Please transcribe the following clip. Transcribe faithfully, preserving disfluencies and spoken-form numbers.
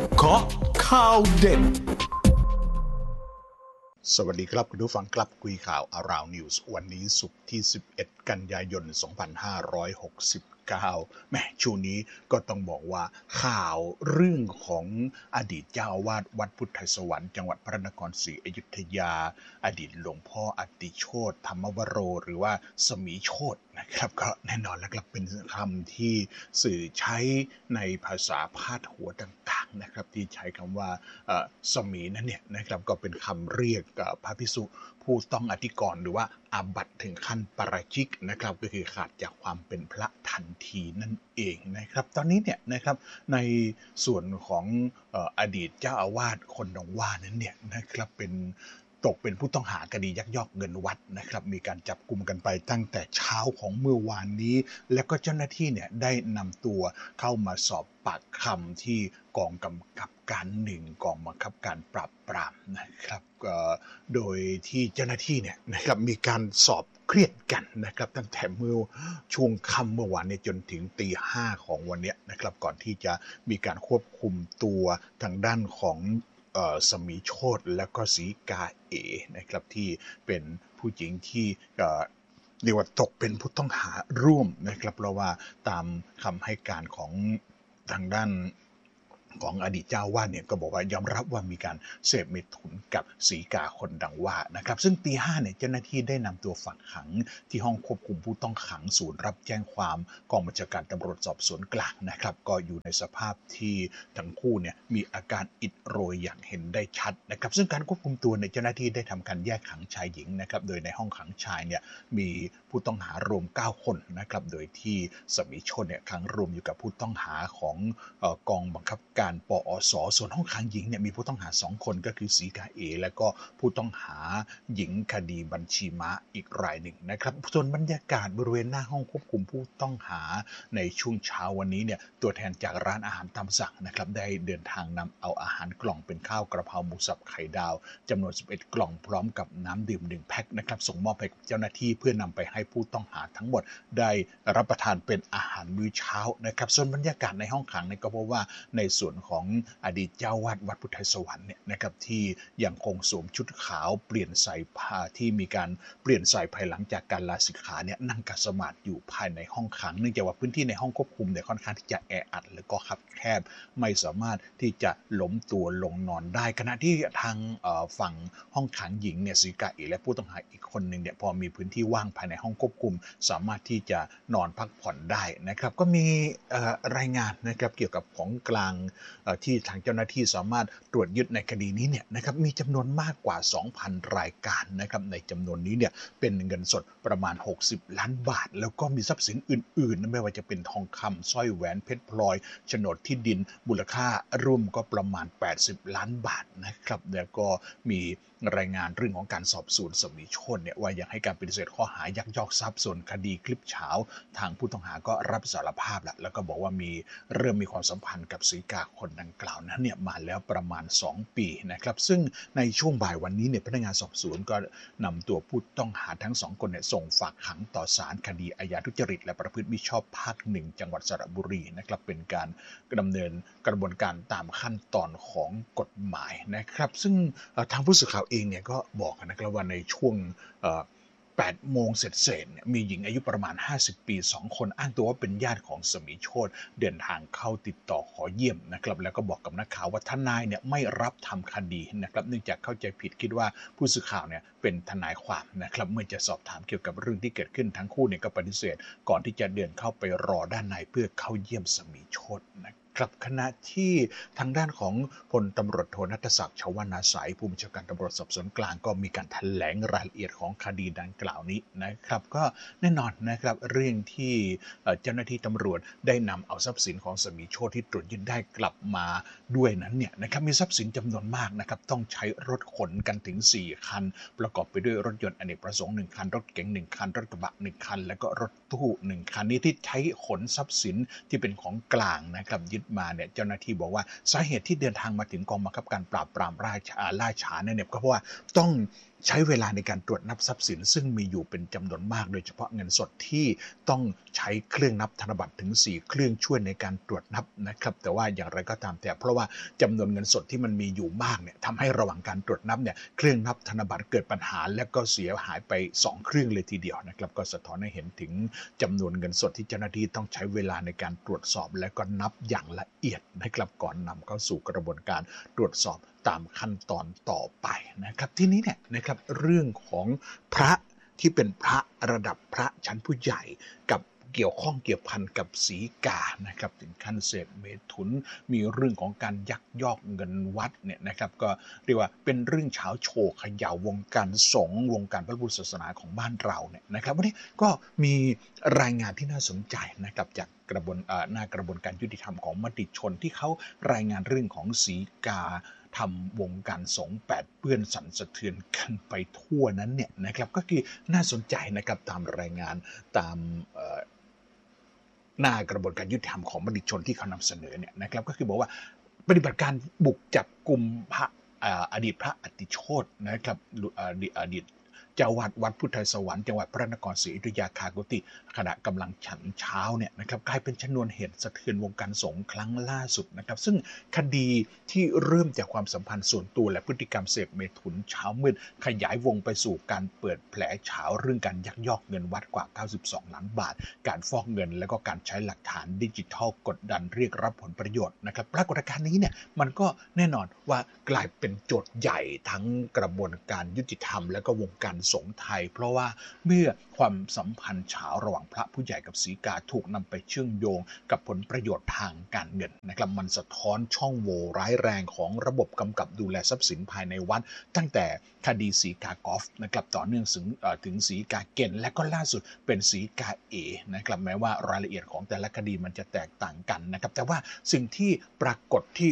เคาะข่าวเด่นสวัสดีครับคุณผู้ฟังครับคุยข่าว Around News วันนี้ศุกร์ที่สิบเอ็ดกันยายนสองพันห้าร้อยหกสิบเก้าแม่ช่วงนี้ก็ต้องบอกว่าข่าวเรื่องของอดีตเจ้าอาวาสวัดพุทธไทยสวรรค์จังหวัดพระนครศรีอยุธยาอดีตหลวงพ่ออติโชติธรรมวโรหรือว่าสมีโชตินะครับก็แน่นอนแล้วครับเป็นคำที่สื่อใช้ในภาษาพาดหัวต่างๆนะครับที่ใช้คำว่าสมีนั่นเนี่ยนะครับก็เป็นคำเรียกพระภิกษุผู้ต้องอธิกรณ์หรือว่าอาบัติถึงขั้นปาราชิกนะครับก็คือขาดจากความเป็นพระทันทีนั่นเองนะครับตอนนี้เนี่ยนะครับในส่วนของอดีตเจ้าอาวาสคนหนองว่านั้นเนี่ยนะครับเป็นตกเป็นผู้ต้องหาคดียักยอกเงินวัดนะครับมีการจับกุมกันไปตั้งแต่เช้าของเมื่อวานนี้แล้วก็เจ้าหน้าที่เนี่ยได้นำตัวเข้ามาสอบปากคำที่กองกำกับการหนึ่งกองบังคับการปราบปรามนะครับโดยที่เจ้าหน้าที่เนี่ยนะครับมีการสอบเครียดกันนะครับตั้งแต่เมื่อช่วงค่ำเมื่อวานนี้จนถึงตีห้าของวันนี้นะครับก่อนที่จะมีการควบคุมตัวทางด้านของสมีโชติและก็ศรีกาเอนะครับที่เป็นผู้หญิงที่เรียกว่าตกเป็นผู้ต้องหาร่วมนะครับเพราะว่าตามคำให้การของทางด้านของอดีตเจ้าวาดเนี่ยก็บอกว่ายอมรับว่ามีการเสพเมถุนกับศรีกาคนดังว่านะครับซึ่งตีห้าเนี่ยเจ้าหน้าที่ได้นำตัวฝากขังที่ห้องควบคุมผู้ต้องขังศูนย์รับแจ้งความกองบัญชาการตำรวจสอบสวนกลางนะครับก็อยู่ในสภาพที่ทั้งคู่เนี่ยมีอาการอิดโรยอย่างเห็นได้ชัดนะครับซึ่งการควบคุมตัวในเจ้าหน้าที่ได้ทำการแยกขังชายหญิงนะครับโดยในห้องขังชายเนี่ยมีผู้ต้องหารวมเก้าคนนะครับโดยที่สมีชนเนี่ยขังรวมอยู่กับผู้ต้องหาของกองบังคับการปอสส่วนห้องขังหญิงเนี่ยมีผู้ต้องหาสองคนก็คือศรีกาเอและก็ผู้ต้องหาหญิงคดีบัญชีม้าอีกรายหนึ่งนะครับส่วนบรรยากาศบริเวณหน้าห้องควบคุมผู้ต้องหาในช่วงเช้าวันนี้เนี่ยตัวแทนจากร้านอาหารตามสั่งนะครับได้เดินทางนำเอาอาหารกล่องเป็นข้าวกระเพราหมูสับไข่ดาวจำนวนสิบเอ็ดกล่องพร้อมกับน้ำดื่มหนึ่งแพ็คนะครับส่งมอบให้กับเจ้าหน้าที่เพื่อนำไปให้ผู้ต้องหาทั้งหมดได้รับประทานเป็นอาหารมื้อเช้านะครับส่วนบรรยากาศในห้องขังเนี่ยก็พบว่าในส่วนของอดีตเจ้าวาดวัดพุทธไทยสวรรค์เนี่ยนะครับที่ยังคงสวมชุดขาวเปลี่ยนใส่ผ้าที่มีการเปลี่ยนใส่ภายหลังจากการลาสิกขาเนี่ยนั่งกัดสมาธิอยู่ภายในห้องขังเนื่องจากว่าพื้นที่ในห้องควบคุมเนี่ยค่อนข้างที่จะแออัดและก็คับแคบไม่สามารถที่จะล้มตัวลงนอนได้ขณะที่ทางฝั่งห้องขังหญิงเนี่ยศรีกาเอและผู้ต้องหาอีกคนหนึ่งเนี่ยพอมีพื้นที่ว่างภายในห้องควบคุมสามารถที่จะนอนพักผ่อนได้นะครับก็มีรายงานนะครับเกี่ยวกับของกลางที่ทางเจ้าหน้าที่สามารถตรวจยึดในคดีนี้เนี่ยนะครับมีจำนวนมากกว่า สองพัน รายการนะครับในจำนวนนี้เนี่ยเป็นเงินสดประมาณหกสิบล้านบาทแล้วก็มีทรัพย์สินอื่นๆไม่ว่าจะเป็นทองคำสร้อยแหวนเพชรพลอยโฉนดที่ดินมูลค่ารวมก็ประมาณแปดสิบล้านบาทนะครับแล้วก็มีรายงานเรื่องของการสอบสวนสมีชนเนี่ยว่ายังให้การปฏิเสธข้อหายักยอกทรัพย์ส่วนคดีคลิปเฉาทางผู้ต้องหาก็รับสารภาพแล้วแล้วก็บอกว่ามีเริ่มมีความสัมพันธ์กับศรีกาคนดังกล่าวนั้นเนี่ยมาแล้วประมาณสองปีนะครับซึ่งในช่วงบ่ายวันนี้เนี่ยพนักงานสอบสวนก็นำตัวผู้ต้องหาทั้งสองคนเนี่ยส่งฝากขังต่อศาลคดีอาญาทุจริตและประพฤติมิชอบภาคหนึ่งจังหวัดสระบุรีนะครับเป็นการดำเนินกระบวนการตามขั้นตอนของกฎหมายนะครับซึ่งทางผู้สื่อข่าวเองเนี่ยก็บอกนะครับว่าในช่วงแปดโมงเสร็จๆเนี่ยมีหญิงอายุประมาณห้าสิบปีสองคนอ้างตัวว่าเป็นญาติของสมีโชติเดินทางเข้าติดต่อขอเยี่ยมนะครับแล้วก็บอกกับนักข่าวว่าทนายเนี่ยไม่รับทำคดีนะครับเนื่องจากเข้าใจผิดคิดว่าผู้สื่อข่าวเนี่ยเป็นทนายความนะครับเมื่อจะสอบถามเกี่ยวกับเรื่องที่เกิดขึ้นทั้งคู่เนี่ยก็ปฏิเสธก่อนที่จะเดินเข้าไปรอด้านในเพื่อเข้าเยี่ยมสมีโชตินะครับขณะที่ทางด้านของพลตำรวจโทณัฐศักดิ์ ชวนาสายผู้บัญชาการตำรวจสอบสวนกลางก็มีการแถลงรายละเอียดของคดีดังกล่าวนี้นะครับก็แน่นอนนะครับเรื่องที่เจ้าหน้าที่ตำรวจได้นำเอาทรัพย์สินของสมีโชติที่ตรวจยึดได้กลับมาด้วยนั้นเนี่ยนะครับมีทรัพย์สินจำนวนมากนะครับต้องใช้รถขนกันถึงสี่คันประกอบไปด้วยรถยนต์อเนกประสงค์หนึ่งคันรถเก๋งหนึ่งคันรถกระบะหนึ่งคันและก็รถตู้หนึ่งคันนี้ที่ใช้ขนทรัพย์สินที่เป็นของกลางนะครับยึดมาเนี่ยเจ้าหน้าที่บอกว่าสาเหตุที่เดินทางมาถึงกองบังคับการปราบปรามราชาล่าช้าเนี่ยก็เพราะว่าต้องใช้เวลาในการตรวจนับทรัพย์สินซึ่งมีอยู่เป็นจำนวนมากโดยเฉพาะเงินสดที่ต้องใช้เครื่องนับธนบัตรถึงสี่เครื่องช่วยในการตรวจนับนะครับแต่ว่าอย่างไรก็ตามแต่เพราะว่าจำนวนเงินสดที่มันมีอยู่มากเนี่ยทำให้ระหว่างการตรวจนับเนี่ยเครื่องนับธนบัตรเกิดปัญหาและก็เสียหายไปสองเครื่องเลยทีเดียวนะครับก็สะท้อนให้เห็นถึงจำนวนเงินสดที่เจ้าหน้าที่ต้องใช้เวลาในการตรวจสอบและก็นับอย่างละเอียดนะครับก่อนนำเข้าสู่กระบวนการตรวจสอบตามขั้นตอนต่อไปนะครับที่นี้เนี่ยนะครับเรื่องของพระที่เป็นพระระดับพระชั้นผู้ใหญ่กับเกี่ยวข้องเกี่ยวพันกับสีกานะครับถึงขั้นเสพเมถุนมีเรื่องของการยักยอกเงินวัดเนี่ยนะครับก็เรียกว่าเป็นเรื่องเช้าโชว์เขย่าวงการสงฆ์วงการพระพุทธศาสนาของบ้านเราเนี่ยนะครับวันนี้ก็มีรายงานที่น่าสนใจนะครับจากกระบวนหน้ากระบวนการยุติธรรมของมติชนที่เขารายงานเรื่องของสีกาทำวงการสงฆ์แปดเปื้อนสั่นสะเทือนกันไปทั่วนั้นเนี่ยนะครับก็คือน่าสนใจนะครับตามรายงานตามหน้ากระบวนการยุติธรรมของมติชนที่เขานำเสนอเนี่ยนะครับก็คือบอกว่าปฏิบัติการบุกจับกลุ่มพระอดีตพระอติโชตินะครับอดีตเจ้าวัดวัดพุทธสวรรค์จังหวัดพระนครศรีอยุธยาคากุติขณะกำลังฉันเช้าเนี่ยนะครับกลายเป็นชนวนเหตุสะเทือนวงการสงฆ์ครั้งล่าสุดนะครับซึ่งคดีที่เริ่มจากความสัมพันธ์ส่วนตัวและพฤติกรรมเสพเมถุนเช้ามืดขยายวงไปสู่การเปิดแผลเฉาเรื่องการยักยอกเงินวัดกว่าเก้าสิบสองล้านบาทการฟอกเงินและก็การใช้หลักฐานดิจิทัลกดดันเรียกรับผลประโยชน์นะครับปรากฏการณ์นี้เนี่ยมันก็แน่นอนว่ากลายเป็นโจทย์ใหญ่ทั้งกระบวนการยุติธรรมและก็วงการสงฆ์ไทยเพราะว่าเมื่อความสัมพันธ์เฉาระหว่างพระผู้ใหญ่กับศรีกาถูกนำไปเชื่อมโยงกับผลประโยชน์ทางการเงินนะครับมันสะท้อนช่องโหว่ร้ายแรงของระบบกำกับดูแลทรัพย์สินภายในวัดตั้งแต่คดีศรีกากอล์ฟนะครับต่อเนื่องถึงถึงศรีกาเก่นและก็ล่าสุดเป็นศรีกาเอนะครับแม้ว่ารายละเอียดของแต่ละคดีมันจะแตกต่างกันนะครับแต่ว่าสิ่งที่ปรากฏที่